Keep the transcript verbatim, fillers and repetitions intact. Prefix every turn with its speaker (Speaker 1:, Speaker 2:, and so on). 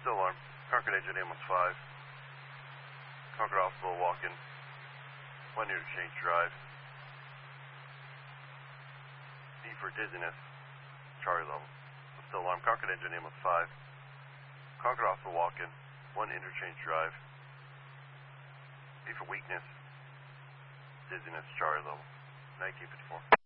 Speaker 1: Still alarm. Concord agent ambulance five. Concord hospital walk-in. One interchange drive. D for dizziness. Charlie level. Still alarm. Concord agent ambulance five. Concord hospital walk-in. One interchange drive. D for weakness. Dizziness. Charlie level. nineteen fifty-four.